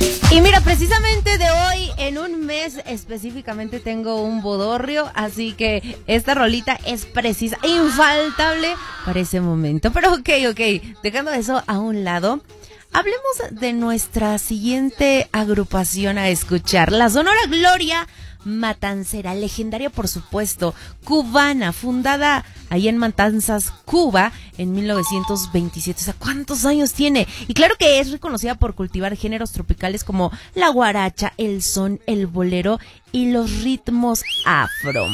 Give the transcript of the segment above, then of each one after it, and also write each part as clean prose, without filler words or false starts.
Y mira, precisamente de hoy, en un mes específicamente, tengo un bodorrio, así que esta rolita es precisa, infaltable para ese momento. Pero ok, dejando eso a un lado, hablemos de nuestra siguiente agrupación a escuchar, la Sonora Gloria Matancera, legendaria por supuesto, cubana, fundada ahí en Matanzas, Cuba, en 1927. O sea, ¿cuántos años tiene? Y claro que es reconocida por cultivar géneros tropicales como la guaracha, el son, el bolero y los ritmos afro.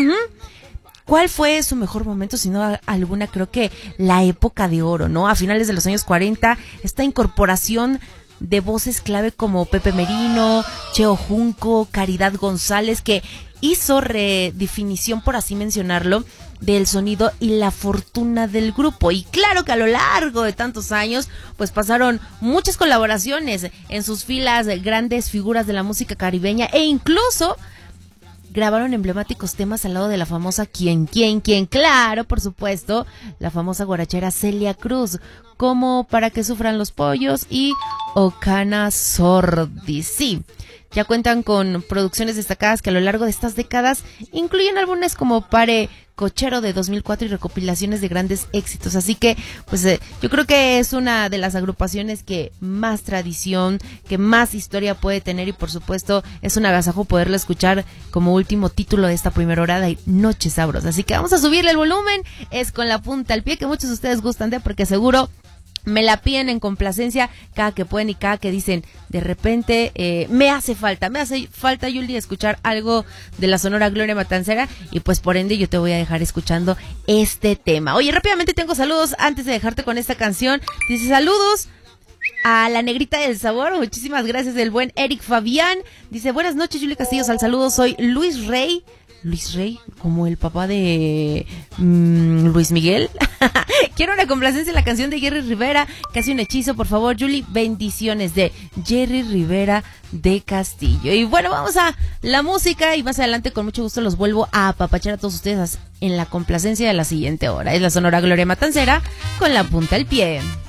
¿Cuál fue su mejor momento? Si no alguna, creo que la época de oro, ¿no? A finales de los años 40, esta incorporación de voces clave como Pepe Merino, Cheo Junco, Caridad González, que hizo redefinición, por así mencionarlo, del sonido y la fortuna del grupo. Y claro que a lo largo de tantos años, pues pasaron muchas colaboraciones en sus filas, grandes figuras de la música caribeña, e incluso grabaron emblemáticos temas al lado de la famosa ¿Quién? Claro, por supuesto, la famosa guarachera Celia Cruz, como Para que sufran los pollos y Ocana Sordi. Sí, ya cuentan con producciones destacadas que a lo largo de estas décadas incluyen álbumes como Pare Cochero de 2004 y recopilaciones de grandes éxitos. Así que, pues yo creo que es una de las agrupaciones que más tradición, que más historia puede tener, y por supuesto es un agasajo poderla escuchar como último título de esta primera hora de Noche Sabrosa. Así que vamos a subirle el volumen, es con la punta al pie, que muchos de ustedes gustan de, porque seguro me la piden en complacencia cada que pueden y cada que dicen, de repente me hace falta, Yuli, escuchar algo de la Sonora Gloria Matancera, y pues por ende yo te voy a dejar escuchando este tema. Oye, rápidamente tengo saludos antes de dejarte con esta canción. Dice saludos a la Negrita del Sabor, muchísimas gracias, del buen Eric Fabián. Dice buenas noches, Yuli Castillo, al saludo, soy Luis Rey, como el papá de Luis Miguel. Quiero una complacencia en la canción de Jerry Rivera, Casi un hechizo, por favor, Yuli. Bendiciones, de Jerry Rivera de Castillo. Y bueno, vamos a la música, y más adelante con mucho gusto los vuelvo a apapachar a todos ustedes en la complacencia de la siguiente hora. Es la Sonora Gloria Matancera con la punta al pie.